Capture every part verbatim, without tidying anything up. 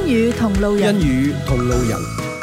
英語同路人， 英語同路人，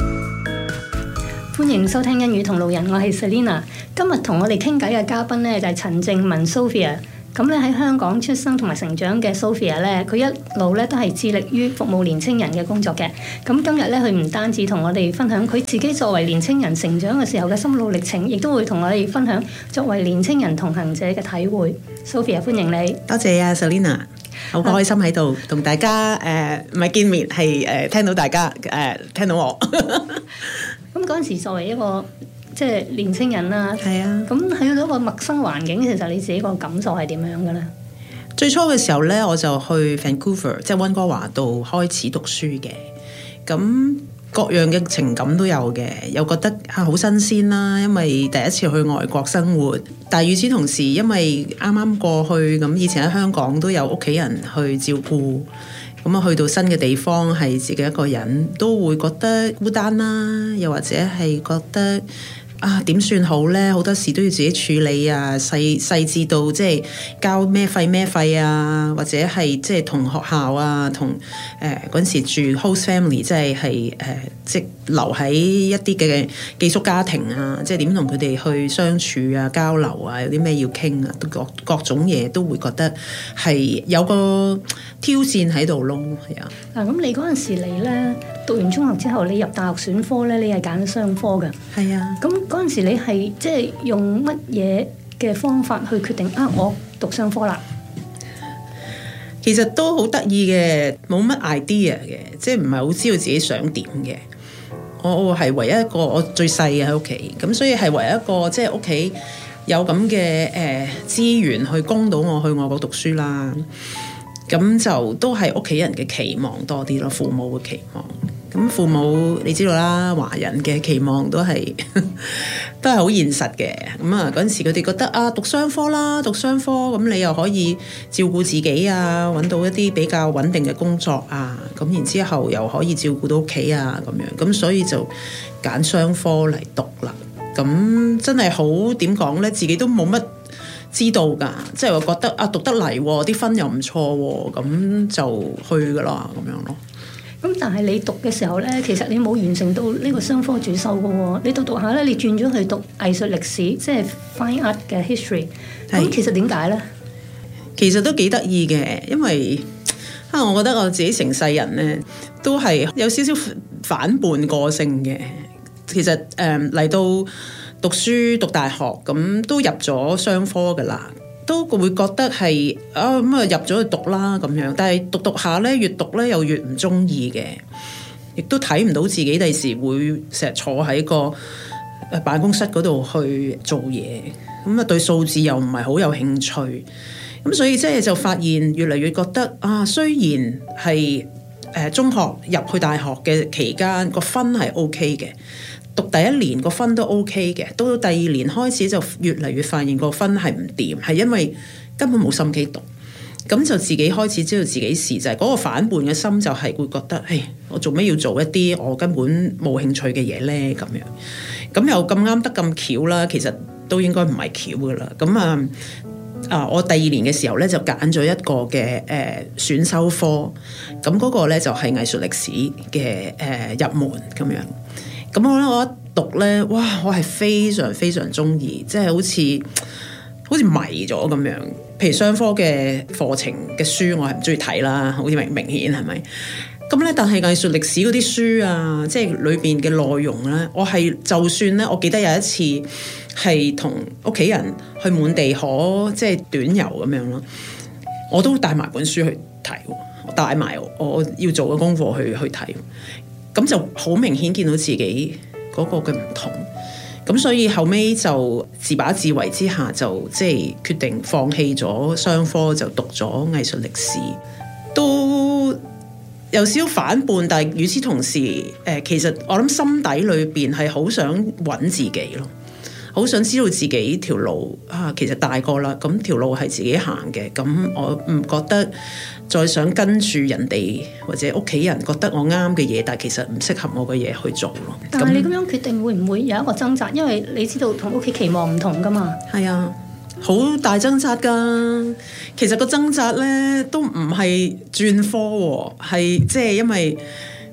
歡迎收聽英語同路人，我係 Selina。今日同我哋傾偈嘅嘉賓咧就係陳靜雯 Sophia。咁咧喺香港出生同埋成長嘅 Sophia 咧，佢一路咧都係致力於服務年青人嘅工作嘅。咁今日咧佢唔單止同我哋分享佢自己作為年青人成長嘅時候嘅心路歷程，亦都會同我哋分享作為年青人同行者嘅體會。Sophia，歡迎你。 多謝啊 Selina， 好開心喺度同大家誒唔係見面，係誒、呃、聽到大家誒、呃、聽到我。 咁嗰陣時作為一個即係年青人啦， 係啊， 咁喺到一個陌生環境，其實你自己個感受係點樣嘅咧？ 最初嘅時候咧，我就去 Vancouver， 即係溫哥華度開始讀書嘅。咁各樣嘅情感都有嘅，又覺得啊好新鮮啦，因為第一次去外國生活。但係與此同時，因為啱啱過去咁，以前喺香港都有屋企人去照顧，咁啊去到新嘅地方係自己一個人，都會覺得孤單啦，又或者係覺得啊點算好呢？好多事都要自己處理啊，細細緻到即係交咩費咩費啊，或者係即係同學校啊，同誒嗰陣時住 host family，即係係誒即係留喺一啲嘅寄宿家庭啊，即係點同佢哋去相處啊、交流啊，有啲咩要傾啊，都各各種嘢都會覺得係有個挑戰喺度咯，係啊。 嗱，咁你嗰陣時嚟咧，讀完中學之後，你入大學選科咧，你係揀商科嘅。 係啊。 咁嗰陣時你係即係用乜嘢嘅方法去決定啊？我讀商科啦。 其實都好得意嘅，冇乜 idea 嘅，即係唔係好知道自己想點嘅。我我係唯一一個，我最細嘅喺屋企，咁所以係唯一一個即係屋企有咁嘅誒資源去供到我去外國讀書啦。咁就都係屋企人嘅期望多啲咯，父母嘅期望。咁父母你知道啦，華人嘅期望都係都係好現實嘅。咁啊嗰陣時佢哋覺得啊讀商科啦，讀商科咁你又可以照顧自己啊，揾到一啲比較穩定嘅工作啊，咁然之後又可以照顧到屋企啊咁樣，咁所以就揀商科嚟讀啦。咁真係好點講呢？自己都冇乜知道㗎，即係我覺得啊讀得嚟啲分又唔錯喎，咁就去㗎啦咁樣咯。 咁但係你讀嘅時候咧，其實你冇完成到呢個商科主修嘅喎，你讀讀下咧，你轉咗去讀藝術歷史，即係 fine art 嘅 history。咁其實點解咧？ 其實都幾得意嘅，因為啊，我覺得我自己成世人咧都係有少少反叛個性嘅。其實誒嚟到讀書讀大學咁都入咗商科㗎啦。都會覺得係啊咁啊入咗去讀啦咁樣，但係讀讀下咧，越讀咧又越唔中意嘅，亦都睇唔到自己第時會成日坐喺個辦公室嗰度去做嘢，咁啊對數字又唔係好有興趣，咁所以即係就發現越嚟越覺得啊，雖然係誒、呃、中學入去大學嘅期間個分係 OK 嘅。讀第一年個分都 OK 嘅，到到第二年開始就越嚟越發現個分係唔掂，係因為根本冇心機讀，咁就自己開始知道自己事，就係、是、嗰個反叛嘅心就係會覺得，誒，我做咩要做一啲我根本冇興趣嘅嘢呢？咁樣，咁又咁啱得咁巧啦，其實都應該唔係巧噶啦，咁啊啊，我第二年嘅時候咧就揀咗一個嘅誒、呃、選修科，咁嗰個咧就係、是、藝術歷史嘅誒、呃、入門咁樣。咁我咧，我一讀咧，哇！我係非常非常中意，即係好似好似迷咗咁樣。譬如商科嘅課程嘅書，我係唔中意睇啦，好似明明顯係咪？咁咧，但係藝術歷史嗰啲書啊，即係裏邊嘅內容咧，我係就算咧，我記得有一次係同屋企人去滿地可即係短遊咁樣咯，我都帶埋本書去睇，我帶埋我要做嘅功課去去睇。咁就好明顯見到自己嗰個嘅唔同，咁所以後尾就自把自為之下，就即係決定放棄咗商科，就讀咗藝術歷史，都有少少反叛，但係與此同時，誒、呃，其實我諗心底裏邊係好想揾自己咯，好想知道自己條路啊，其實大個啦，咁條路係自己行嘅，咁我唔覺得再想跟住人哋或者屋企人覺得我啱嘅嘢，但係其實唔適合我嘅嘢去做咯。 但係你咁樣決定會唔會有一個掙扎？因為你知道同屋企期望唔同噶嘛。 係啊，好大掙扎噶。其實個掙扎咧都唔係轉科喎，係即係因為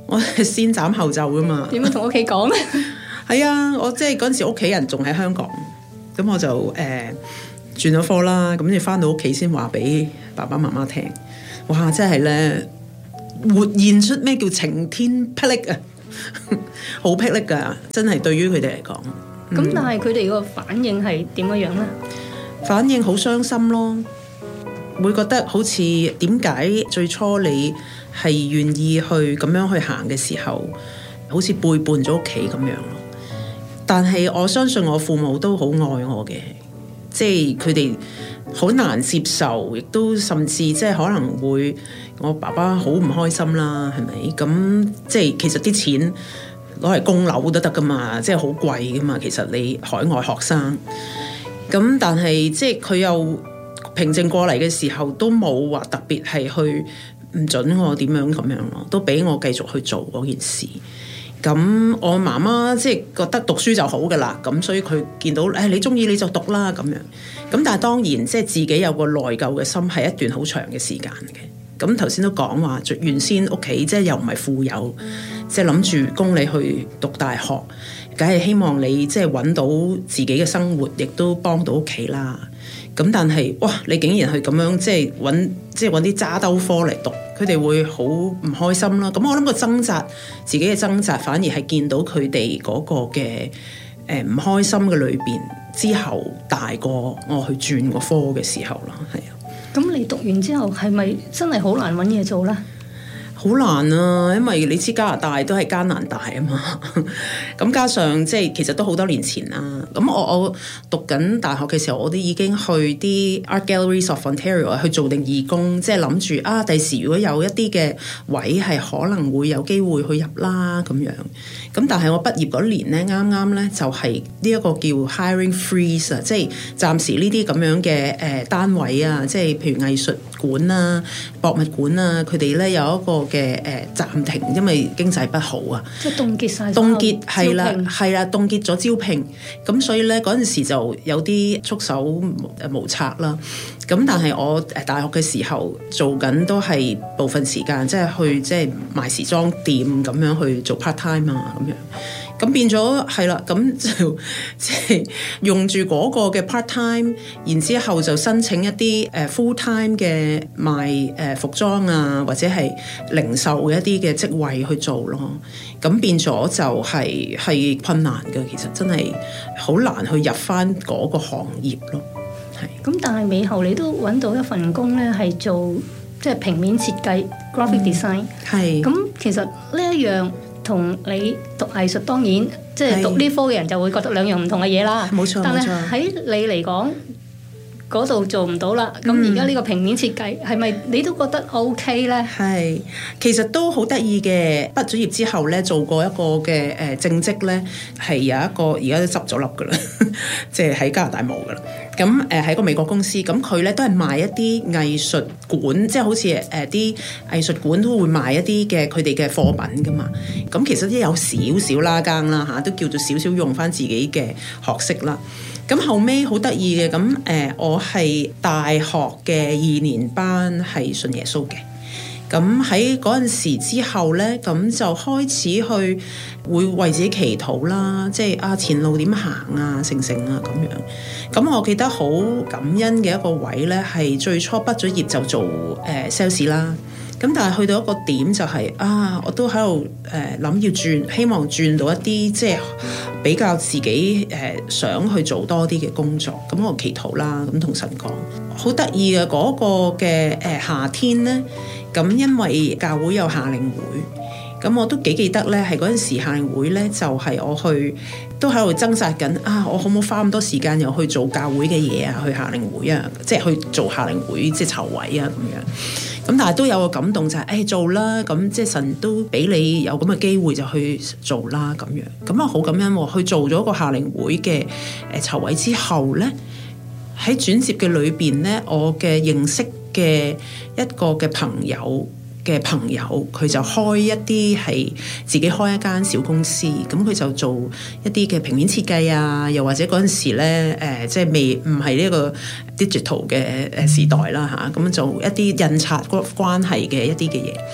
我係先斬後奏噶嘛。 點樣同屋企講咧？ 係啊，我即係嗰陣時屋企人仲喺香港，咁我就誒、呃、轉咗科啦，咁你翻到屋企先話俾爸爸媽媽聽。哇！真係咧活現出咩叫晴天霹靂啊，好霹靂噶，真係對於佢哋嚟講。 咁、嗯、但係佢哋個反應係點樣樣咧？ 反應好傷心咯，會覺得好似點解最初你係願意去咁樣去行嘅時候，好似背叛咗屋企咁樣咯。但係我相信我父母都好愛我嘅，即係佢哋好難接受，亦都甚至即係可能會我爸爸好唔開心啦，係咪？咁即係其實啲錢攞嚟供樓都得噶嘛，即係好貴噶嘛。其實你海外學生，咁但係即係佢又平靜過嚟嘅時候，都冇話特別係去唔准我點樣咁樣咯，都俾我繼續去做嗰件事。咁我媽媽即係覺得讀書就好噶啦，咁所以佢見到誒、哎、你中意你就讀啦咁樣。咁但係當然即係自己有個內疚嘅心，係一段好長嘅時間嘅。咁頭先都講話，原先屋企即係又唔係富有，即係諗住供你去讀大學，梗係希望你即係揾到自己嘅生活，亦都幫到屋企啦。咁但係哇，你竟然去咁樣即係揾即係揾啲渣兜科嚟讀，佢哋會好唔開心啦。咁我諗個掙扎，自己嘅掙扎，反而係見到佢哋嗰個嘅誒唔開心嘅裏邊之後，大過我去轉個科嘅時候啦，係啊。 咁你讀完之後係咪真係好難揾嘢做咧？ 好難啊，因為你知加拿大都係艱難大啊嘛，咁加上即係其實都好多年前啦。咁我我讀緊大學嘅時候，我都已經去啲 Art Galleries of Ontario 去做定義工，即係諗住啊，第時如果有一啲嘅位係可能會有機會去入啦咁樣。咁但係我畢業嗰年咧，啱啱咧就係呢一個叫 hiring freeze 啊，即係暫時呢啲咁樣嘅誒單位啊，即係譬如藝術館啊、博物館啊，佢哋咧有一個嘅誒暫停，因為經濟不好啊， 即係凍結晒， 凍結係啦，係啦，凍結咗招聘，咁所以咧嗰陣時就有啲束手無策啦。咁但係我誒大學嘅時候做緊都係部分時間，即係去即係賣時裝店咁樣去做 part time 啊咁樣。咁變咗係啦，咁就即係用住嗰個嘅 part time，然之後就申請一啲誒 full time 嘅賣誒服裝啊，或者係零售嘅一啲嘅職位去做咯。咁變咗就係係困難嘅，其實真係好難去入翻嗰個行業咯。係。 咁但係尾後你都揾到一份工咧，係做即係平面設計 graphic design。係。咁其實呢一樣同你讀藝術，當然即係讀呢科嘅人就會覺得兩樣唔同嘅嘢啦。冇錯，但係喺你嚟講，嗰度做唔到啦。咁而家呢個平面設計係咪你都覺得 OK 咧？係， 其實都好得意嘅。畢咗業之後咧，做過一個嘅誒正職咧，係有一個而家都執咗笠噶啦，即係喺加拿大冇噶啦。咁誒喺個美國公司，咁佢咧都係賣一啲藝術館，即係好似誒啲藝術館都會賣一啲嘅佢哋嘅貨品噶嘛。咁其實都有少少拉更啦嚇，都叫做少少用翻自己嘅學識啦。咁後尾好得意嘅，咁誒我係大學嘅二年班係信耶穌嘅。咁喺嗰陣時之後咧，咁就開始去會為自己祈禱啦，即係啊前路點行啊，成成啊咁樣。咁我記得好感恩嘅一個位咧，係最初畢咗業就做誒 sales 啦。咁但係去到一個點就係、是、啊，我都喺度誒諗要轉，希望轉到一啲即係比較自己誒、呃、想去做多啲嘅工作。咁我祈禱啦，咁同神講，好得意嘅嗰個嘅誒、呃、夏天咧。咁因為教會有夏令會，咁我都幾記得咧，係嗰陣時夏令會咧，就係、是、我去都喺度掙扎緊啊！我可唔可以花咁多時間又去做教會嘅嘢啊？去夏令會啊，即係去做夏令會即係籌委啊咁樣。咁但係都有個感動就係、是、誒、哎、做啦，咁即係神都俾你有咁嘅機會就去做啦咁樣。咁啊好感恩喎，去做咗個夏令會嘅誒籌委之後咧，喺轉接嘅裏邊咧，我嘅認識嘅一個嘅朋友嘅朋友，佢就開一啲係自己開一間小公司，咁佢就做一啲嘅平面設計啊，又或者嗰陣時咧，誒、呃、即係未唔係呢個 digital 嘅誒時代啦嚇，咁、啊、做一啲印刷關係嘅一啲嘅嘢。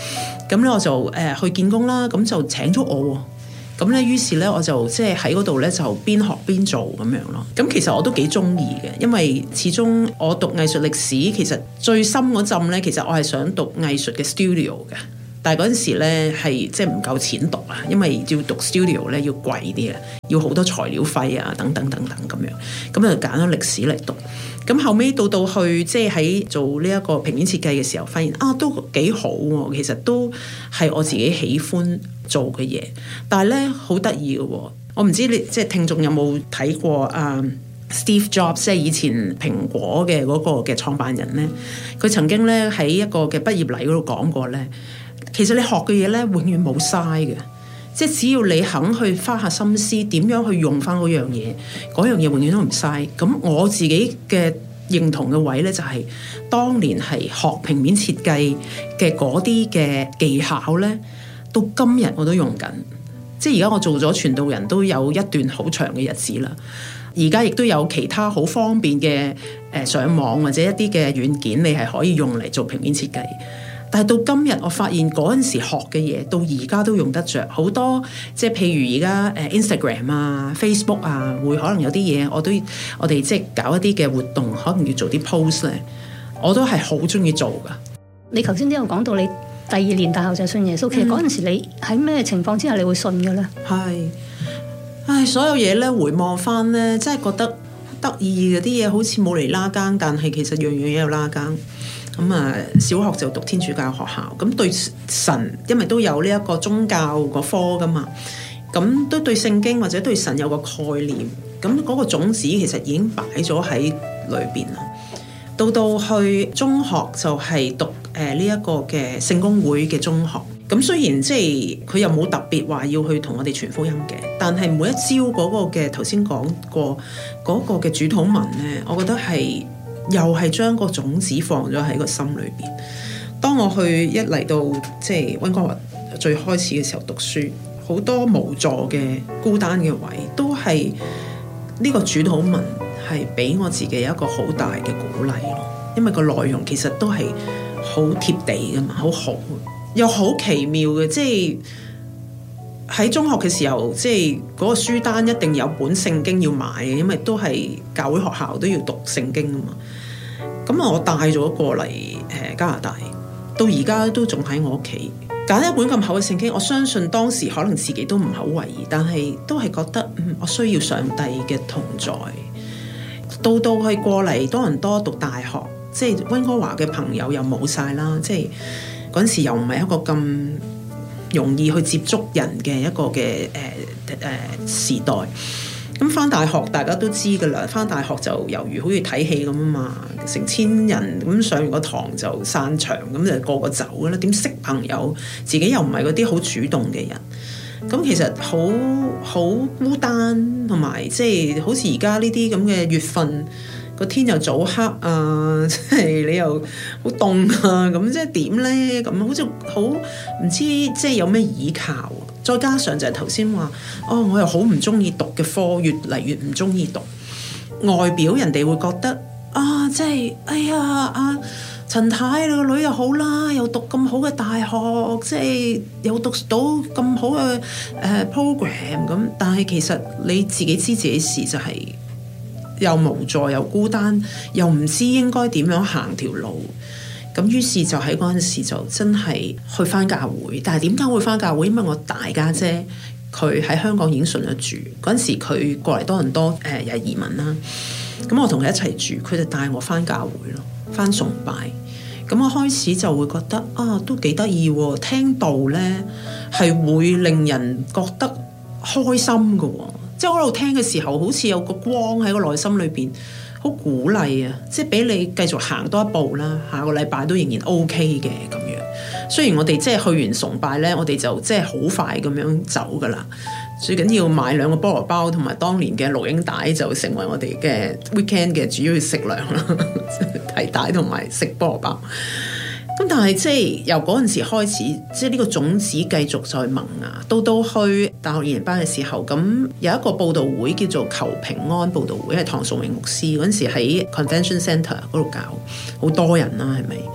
咁咧我就誒、呃、去見工啦，咁就請咗我喎。咁咧，於是咧我就即係喺嗰度咧就邊學邊做咁樣咯。咁其實我都幾中意嘅，因為始終我讀藝術歷史，其實最深嗰陣咧，其實我係想讀藝術嘅 studio 嘅。但係嗰陣時咧係即係唔夠錢讀啊，因為要讀 studio 咧要貴啲啊，要好多材料費啊等等等等咁樣。咁就揀咗歷史嚟讀。咁後尾到到去即係喺做呢一個平面設計嘅時候，發現啊都幾好喎，其實都係我自己喜歡做嘅嘢。但係咧好得意嘅喎，我唔知你即係聽眾有冇睇過啊 Steve Jobs 即係以前蘋果嘅嗰個嘅創辦人咧，佢曾經咧喺一個嘅畢業禮嗰度講過咧，其實你學嘅嘢咧永遠冇嘥嘅。即係只要你肯去花下心思，點樣去用翻嗰樣嘢，嗰樣嘢永遠都唔嘥。咁我自己嘅認同嘅位咧，就係、是、當年係學平面設計嘅嗰啲嘅技巧咧，到今日我都用緊。即係而家我做咗傳道人都有一段好長嘅日子啦。而家亦都有其他好方便嘅誒、呃、上網或者一啲嘅軟件，你係可以用嚟做平面設計。但係到今日，我發現嗰陣時學嘅嘢，到而家都用得着好多。即係譬如而家誒 Instagram 啊、Facebook 啊，會可能有啲嘢，我都我哋即係搞一啲嘅活動，可能要做啲 post 咧，我都係好中意做噶。 你頭先都有講到你第二年大學就信耶穌，其實嗰陣時你喺咩情況之下你會信嘅咧？係， 唉，所有嘢咧回望翻咧，真係覺得得意嘅啲嘢，好似冇嚟拉更，但係其實樣樣嘢有拉更。咁啊，小學就讀天主教學校，咁對神，因為都有呢一個宗教個科噶嘛，咁都對聖經或者對神有個概念，咁嗰個種子其實已經擺咗喺裏邊啦。到到去中學就係讀誒呢一個嘅聖公會嘅中學，咁雖然即係佢又冇特別話要去同我哋傳福音嘅，但係每一朝嗰個嘅頭先講過嗰個嘅主禱文咧，我覺得係。又係將個種子放咗喺個心裏邊。當我去一嚟到即係溫哥華最開始嘅時候讀書，好多無助嘅孤單嘅位，都係呢個主禱文係俾我自己一個好大嘅鼓勵咯。因為個內容其實都係好貼地噶嘛，好好又好奇妙嘅，即係。喺中學嘅時候，即係嗰個書單一定有本聖經要買嘅，因為都係教會學校都要讀聖經啊嘛。咁啊，我帶咗過嚟誒加拿大，到而家都仲喺我屋企。揀一本咁厚嘅聖經，我相信當時可能自己都唔係好為意，但係都係覺得嗯，我需要上帝嘅同在。到到去過嚟多倫多讀大學，即係溫哥華嘅朋友又冇晒啦，即係嗰陣時又唔係一個咁容易去接觸人嘅一個嘅誒誒時代。咁返大學大家都知噶啦，返大學就猶如好似睇戲咁啊嘛，成千人咁上完個堂就散場，咁就個個走噶啦。點識朋友？自己又唔係嗰啲好主動嘅人，咁其實好好孤單，同埋即係好似而家呢啲咁嘅月份，個天又早黑啊，即係你又好凍啊，咁即係點咧？咁好似好唔知即係有咩依靠。再加上就係頭先話，哦，我又好唔中意讀嘅科，越嚟越唔中意讀。外表人哋會覺得啊，即係哎呀，阿陳太你個女又好啦，又讀咁好嘅大學，即係又讀到咁好嘅誒、呃、program 咁。但係其實你自己知自己事就係、是、又無助又孤單，又唔知應該點樣行條路。咁於是就喺嗰陣時就真係去返教會，但係點解會返教會？因為我大家姐佢喺香港已經信咗主，嗰陣時佢過嚟多倫多誒又、呃、移民啦，咁我同佢一齊住，佢就帶我返教會咯，返崇拜。咁我開始就會覺得啊，都幾得意喎，聽道咧係會令人覺得開心㗎喎，即係我喺度聽嘅時候，好似有個光喺個內心裏邊。好鼓勵啊！即係俾你繼續行多一步啦，下個禮拜都仍然 OK 嘅咁樣。雖然我哋即係去完崇拜咧，我哋就即係好快咁樣走噶啦。最緊要買兩個菠蘿包同埋當年嘅錄影帶，就成為我哋嘅 weekend 嘅主要食糧啦。提帶同埋食菠蘿包。咁但係即係由嗰陣時開始，即係呢個種子繼續再萌芽，到到去大學二年班嘅時候，咁有一個佈道會叫做求平安佈道會，係唐崇榮牧師嗰陣時喺 Convention Centre 嗰度搞，好多人啦，係咪？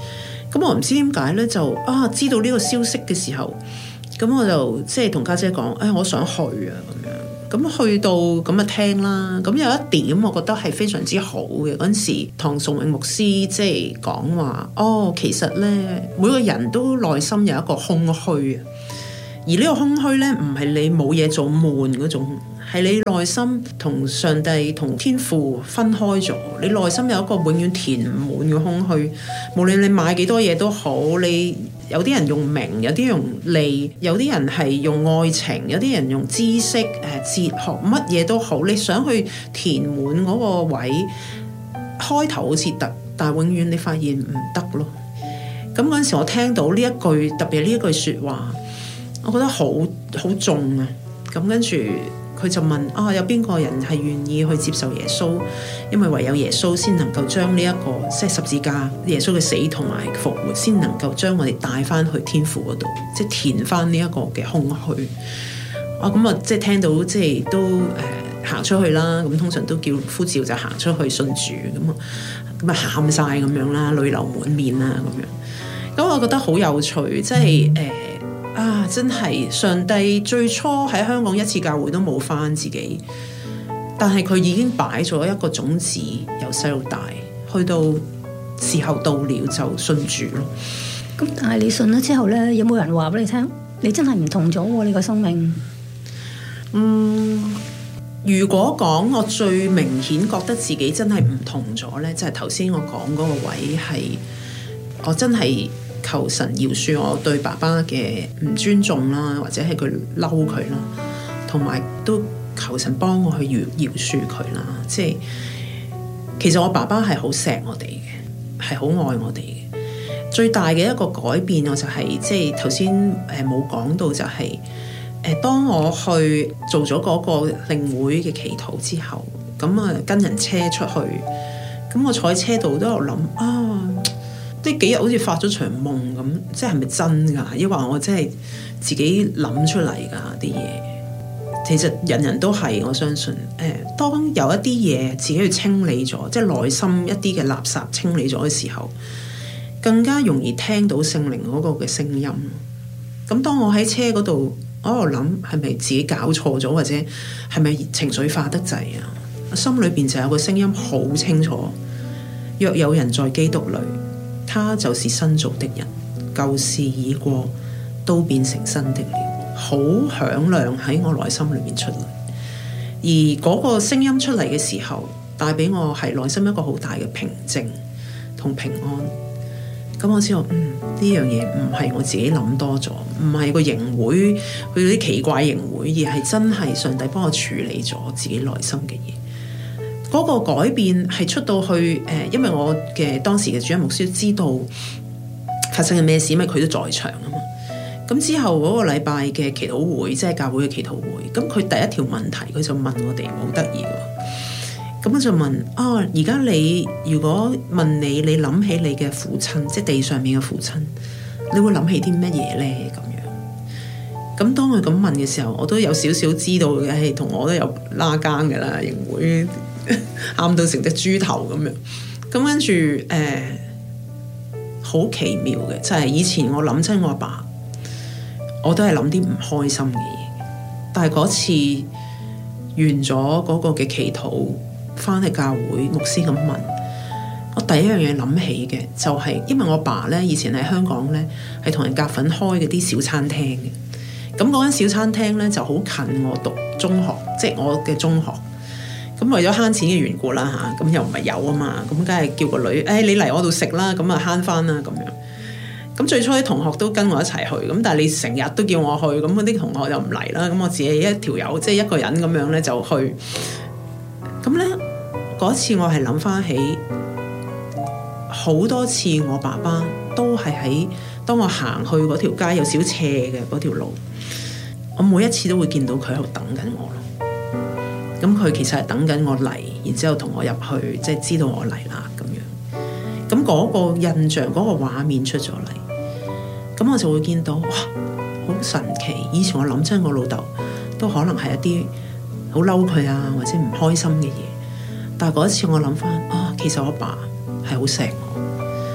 咁我唔知點解咧，就啊知道呢個消息嘅時候，咁我就即係同家姐講，誒、哎、我想去啊咁樣。咁去到咁啊聽啦，咁有一點我覺得係非常之好嘅。嗰陣時，唐崇榮牧師即係講話，哦，其實咧每個人都內心有一個空虛啊，而呢個空虛咧唔係你冇嘢做悶嗰種，係你內心同上帝同天父分開咗，你內心有一個永遠填唔滿嘅空虛。無論你買幾多嘢都好，你有啲人用名，有啲用利，有啲人係用愛情，有啲人用知識、誒哲學，乜嘢都好。你想去填滿嗰個位，開頭好似得，但係永遠你發現唔得咯。咁嗰陣時我聽到呢一句，特別係呢一句説話，我覺得好好重啊。咁跟住佢就問啊，有邊個人係願意去接受耶穌？因為唯有耶穌先能夠將呢一個即係十字架，耶穌嘅死同埋復活，先能夠將我哋帶翻去天父嗰度，即係填翻呢一個嘅空虛。啊，咁啊，即係聽到即係都誒行、呃、出去啦。咁通常都叫呼召就行出去信主，咁啊咁啊喊晒咁樣啦，淚流滿面啦咁樣。咁我覺得好有趣，即係誒。呃啊！真係上帝最初喺香港一次教會都冇返自己，但係佢已經擺咗一個種子，由細到大，去到時候到了就信主咯。 咁但係你信咗之後呢，有冇人話俾你聽？你真係唔同咗喎，你個生命。 嗯，如果講我最明顯覺得自己真係唔同咗呢，就係頭先我講嗰個位係，我真係。求神饒恕我對爸爸嘅唔尊重啦，或者係佢嬲佢啦，同埋都求神幫我去饒饒恕佢啦。即係其實我爸爸係好錫我哋嘅，係好愛我哋嘅。最大嘅一個改變我就係、是、即係頭先誒冇講到就係、是、誒、呃、當我去做咗嗰個靈會嘅祈禱之後，咁啊跟人車出去，咁我坐喺車度都有諗啊。呢幾日好似發咗場夢咁，即係咪真㗎？抑或我真係自己諗出嚟㗎啲嘢？其實人人都係，我相信。誒、呃，當有一啲嘢自己去清理咗，即係內心一啲嘅垃圾清理咗嘅時候，更加容易聽到聖靈嗰個嘅聲音。咁當我喺車嗰度，我喺度諗係咪自己搞錯咗，或者係咪情緒化得滯啊？心裏邊就有個聲音好清楚：若有人在基督裏，他就是新造的人，舊事已過，都變成新的了。好響亮喺我內心裏面出嚟，而嗰個聲音出嚟嘅時候，帶俾我係內心一個好大嘅平靜同平安。咁我知道，嗯，呢樣嘢唔係我自己諗多咗，唔係個營會佢啲奇怪營會，而係真係上帝幫我處理咗自己內心嘅嘢。嗰個改變係出到去誒、呃，因為我嘅當時嘅主任牧師知道發生嘅咩事，因為佢都在場啊嘛。咁之後嗰個禮拜嘅祈禱會，即係教會嘅祈禱會，咁佢第一條問題佢就問我哋，好得意喎。咁我就問啊，而家你如果問你，你諗起你嘅父親，即係地上面嘅父親，你會諗起啲乜嘢咧？咁樣。咁當佢咁問嘅時候，我都有少少知道嘅，係同我都有拉更嘅啦，營會。喊到成隻豬頭咁樣，咁跟住誒，好、呃、奇妙嘅，就係、是、以前我諗親我阿爸，我都係諗啲唔開心嘅嘢。但係嗰次完咗嗰個嘅祈禱，翻去教會，牧師咁問，我第一樣嘢諗起嘅就係、是，因為我阿爸咧以前喺香港咧係同人夾份開嗰啲小餐廳嘅，咁嗰間小餐廳咧就好近我讀中學，即、就、係、是、我嘅中學。咁為咗慳錢嘅緣故啦嚇，咁又唔係有啊嘛，咁梗係叫個女，誒、哎、你嚟我度食啦，咁啊慳翻啦咁樣。咁最初啲同學都跟我一齊去，咁但係你成日都叫我去，咁嗰啲同學又唔嚟啦，咁我自己一條友，即係一個人咁樣咧就去。咁咧嗰次我係諗翻起好多次，我爸爸都係喺當我行去嗰條街有少斜嘅嗰條路，我每一次都會見到佢喺度等緊我咯。咁佢其實係等緊我嚟，然之後同我入去，即係知道我嚟啦咁樣。咁嗰個印象、嗰、嗰個畫面出咗嚟，咁我就會見到，哇，好神奇！以前我諗親我老豆，都可能係一啲好嬲佢啊，或者唔開心嘅嘢。但係嗰一次我諗翻，啊，其實我爸係好錫我，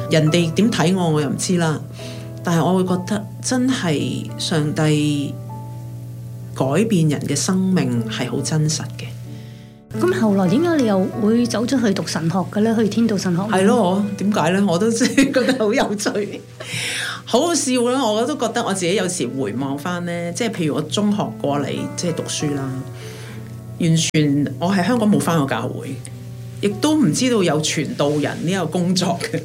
人哋點睇我我又唔知啦，但係我會覺得真係上帝改變人嘅生命係好真實嘅。 咁後來點解你又會走出去讀神學嘅咧？去天道神學係咯，點解咧？我都真係覺得好有趣，好好笑啦！我都覺得我自己有時回望翻咧，即係譬如我中學過嚟即係讀書啦，完全我喺香港冇翻過教會，亦都唔知道有傳道人呢個工作嘅。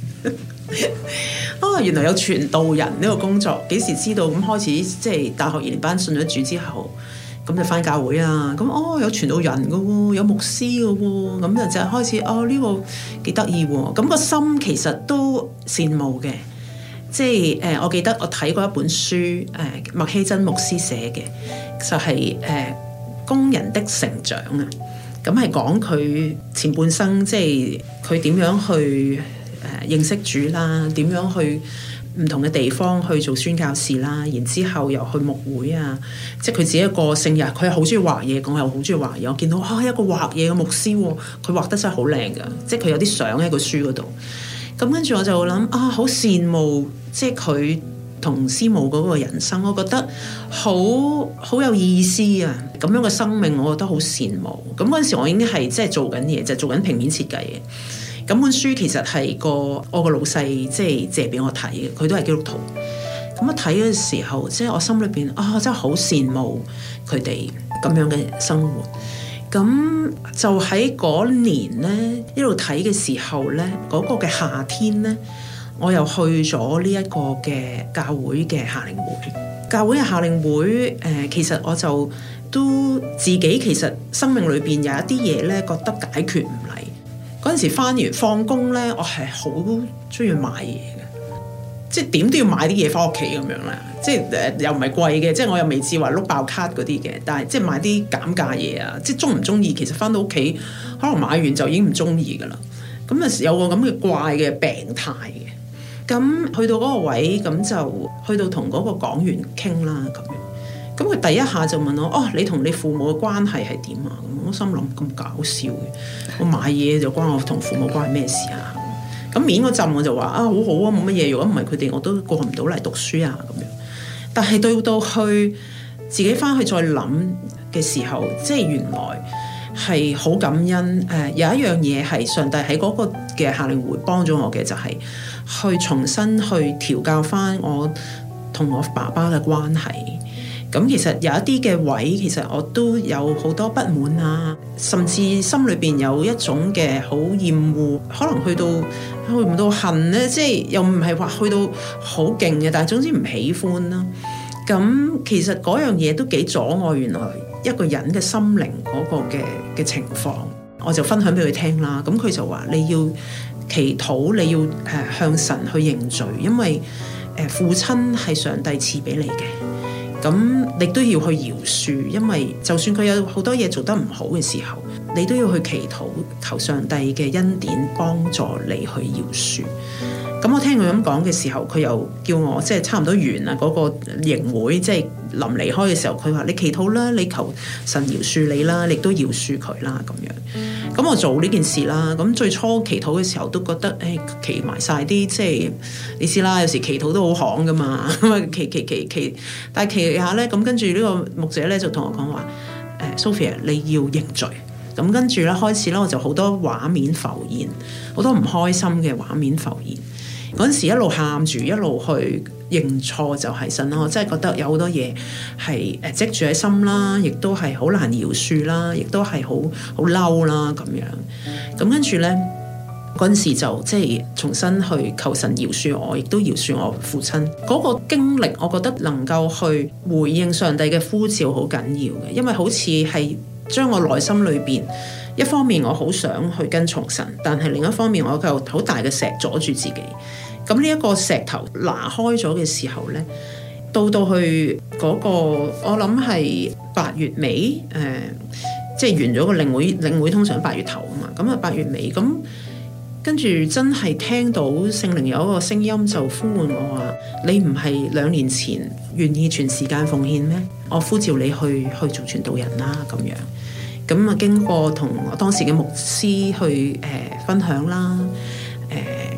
啊，原來有傳道人呢個工作，幾時知道？咁開始即係大學二年班信咗主之後。咁就返教會啊！咁哦有傳道人嘅喎，有牧師嘅喎，咁就就開始哦呢、這個幾得意喎！咁、那個心其實都羨慕嘅，即係誒、呃、我記得我睇過一本書，誒、呃、麥希真牧師寫嘅，就係、是、誒、呃、工人的成長啊！咁係講佢前半生，即係佢點樣去誒、呃、認識主啦，點樣去唔同嘅地方去做宣教士啦，然之後又去牧會啊，即係佢自己嘅個性又佢係好中意畫嘢，我又好中意畫嘢。我見到啊一個畫嘢嘅牧師，佢畫得真係好靚噶，即係佢有啲相喺個書嗰度。咁跟住我就諗啊，好羨慕即係佢同師母嗰個人生，我覺得好好有意思啊！咁樣嘅生命，我覺得好羨慕。咁嗰陣時我已經係即係做緊嘢，就係、做緊平面設計嘅。咁本書其實係個我個老細即係借俾我睇嘅，佢都係基督徒。咁我睇嘅時候，即係我心裏邊啊，真係好羨慕佢哋咁樣嘅生活。咁就喺嗰年咧，一路睇嘅時候咧，嗰個嘅夏天咧，我又去咗呢一個嘅教會嘅夏令會。教會嘅夏令會，誒、呃，其實我就都自己其實生命裏邊有一啲嘢咧，覺得解決唔嚟。嗰陣時翻完放工咧，我係好中意買嘢嘅，即係點都要買啲嘢翻屋企咁樣啦。即係誒、呃、又唔係貴嘅，即係我又未至話碌爆卡嗰啲嘅，但係即係買啲減價嘢啊。即係中唔中意，其實翻到屋企可能買完就已經唔中意噶啦。咁啊有個咁嘅怪嘅病態嘅。咁去到嗰個位，咁就去到同嗰個講員傾啦咁樣。咁佢第一下就問我：哦，你同你父母嘅關係係點啊？咁我心諗咁搞笑嘅，我買嘢就關我同父母關係咩事啊？咁面嗰陣我就話啊，好好啊，冇乜嘢。如果唔係佢哋，我都過唔到嚟讀書啊咁樣。但係到到去自己翻去再諗嘅時候，即係原來係好感恩。誒、呃，有一樣嘢係上帝喺嗰個嘅夏令會幫咗我嘅，就係、是、去重新去調教翻我同我爸爸嘅關係。咁其實有一啲嘅位，其實我都有好多不滿啊，甚至心裏邊有一種嘅好厭惡，可能去到去唔到恨咧，即係又唔係話去到好勁嘅，但係總之唔喜歡啦。咁其實嗰樣嘢都幾阻礙原來一個人嘅心靈嗰個嘅嘅情況，我就分享俾佢聽啦。咁佢就話你要祈禱，你要誒向神去認罪，因為誒父親係上帝賜俾你嘅。咁你都要去饒恕，因為就算佢有好多嘢做得唔好嘅時候，你都要去祈禱，求上帝嘅恩典幫助你去饒恕。咁我聽佢咁講嘅時候，佢又叫我即係差唔多完啦嗰個營會，即係臨離開嘅時候，佢話你祈禱啦，你求神饒恕你啦，你都饒恕佢啦咁樣。咁我做呢件事啦。咁最初祈禱嘅時候都覺得誒祈埋晒啲，即係你知啦，有時祈禱都好行噶嘛。咁啊祈祈祈祈，但係祈下咧，咁跟住呢個牧者咧就同我講話誒 Sophia 你要認罪。咁跟住咧開始咧我就好多畫面浮現，好多唔開心嘅畫面浮現。嗰陣時一路喊住一路去認錯就係神啦，我真係覺得有好多嘢係誒積住喺心啦，亦都係好難饒恕啦，亦都係好好嬲啦咁樣。咁跟住咧嗰陣時就即係重新去求神饒恕我，亦都饒恕我父親嗰個經歷。我覺得能夠去回應上帝嘅呼召好緊要嘅，因為好似係將我內心裏邊一方面我好想去跟從神，但係另一方面我有好大嘅石阻住自己。咁呢一個石頭拿開咗嘅時候呢，到到去嗰個我諗係八月尾，誒、呃，即係完咗個領會，領會通常八月頭啊嘛。咁啊八月尾，咁跟住真係聽到聖靈有一個聲音就呼喚我話：你唔係兩年前願意全時間奉獻咩？我呼召你去去做傳道人啦咁樣。咁啊經過同我當時嘅牧師去誒、呃、分享啦，誒、呃。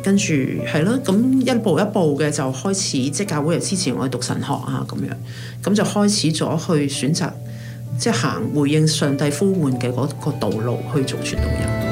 跟住係咯，咁一步一步嘅就開始，即係教會又支持我去讀神學啊咁樣，咁就開始咗去選擇即係行回應上帝呼喚嘅嗰個道路去做傳道人。